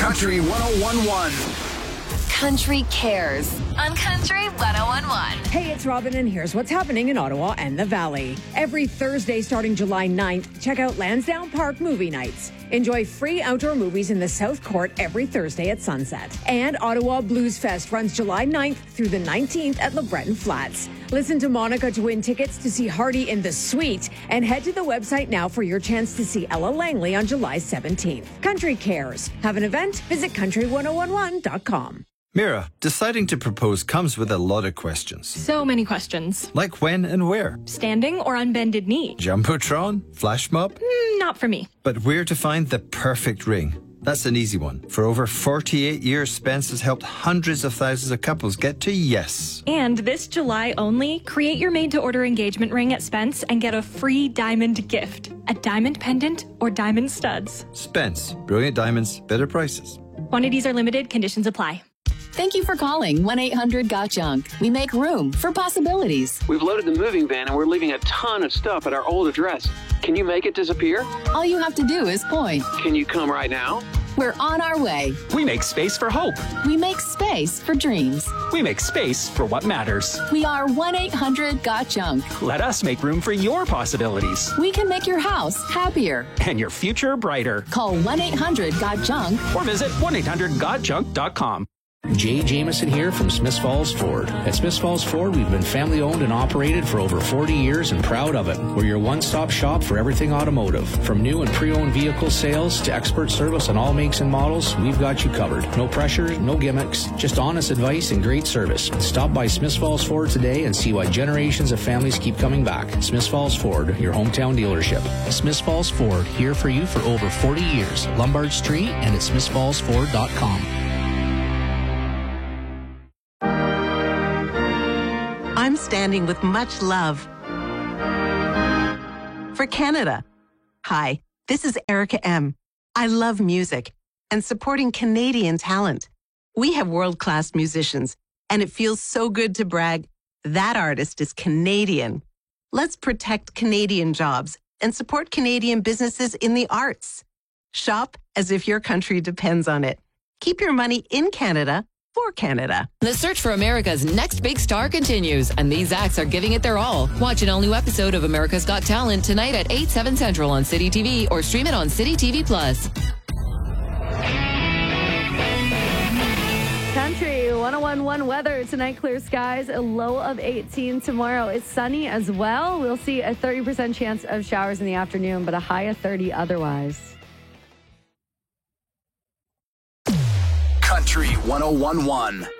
Country 101.1. Country Cares on Country 101.1. Hey, it's Robin, and here's what's happening in Ottawa and the Valley. Every Thursday starting July 9th, check out Lansdowne Park Movie Nights. Enjoy free outdoor movies in the South Court every Thursday at sunset. And Ottawa Blues Fest runs July 9th through the 19th at LeBreton Flats. Listen to Monica to win tickets to see Hardy in the Suite, and head to the website now for your chance to see Ella Langley on July 17th. Country Cares. Have an event? Visit country1011.com. Mira, deciding to propose comes with a lot of questions. So many questions. Like when and where? Standing or on bended knee? Jumbotron? Flash mob? Not for me. But where to find the perfect ring? That's an easy one. For over 48 years, Spence has helped hundreds of thousands of couples get to yes. And this July only, create your made-to-order engagement ring at Spence and get a free diamond gift. A diamond pendant or diamond studs. Spence. Brilliant diamonds, better prices. Quantities are limited. Conditions apply. Thank you for calling 1-800-GOT-JUNK. We make room for possibilities. We've loaded the moving van and we're leaving a ton of stuff at our old address. Can you make it disappear? All you have to do is point. Can you come right now? We're on our way. We make space for hope. We make space for dreams. We make space for what matters. We are 1-800-GOT-JUNK. Let us make room for your possibilities. We can make your house happier. And your future brighter. Call 1-800-GOT-JUNK. Or visit 1-800-GOT-JUNK.com. Jay Jameson here from Smiths Falls Ford. At Smiths Falls Ford, we've been family owned and operated for over 40 years and proud of it. We're your one-stop shop for everything automotive. From new and pre-owned vehicle sales to expert service on all makes and models, we've got you covered. No pressure, no gimmicks, just honest advice and great service. Stop by Smiths Falls Ford today and see why generations of families keep coming back. Smiths Falls Ford, your hometown dealership. Smiths Falls Ford, here for you for over 40 years. Lombard Street and at smithsfallsford.com. I'm standing with much love for Canada. Hi, this is Erica M. I love music and supporting Canadian talent. We have world-class musicians, and it feels so good to brag, that artist is Canadian. Let's protect Canadian jobs and support Canadian businesses in the arts. Shop as if your country depends on it. Keep your money in Canada for Canada. The search for America's next big star continues, and these acts are giving it their all. Watch an all-new episode of America's Got Talent tonight at 8, 7 Central on City TV or stream it on City TV+. Country 101.1 weather tonight, clear skies, a low of 18 tomorrow. It's sunny as well. We'll see a 30% chance of showers in the afternoon, but a high of 30 otherwise. Country 101.1.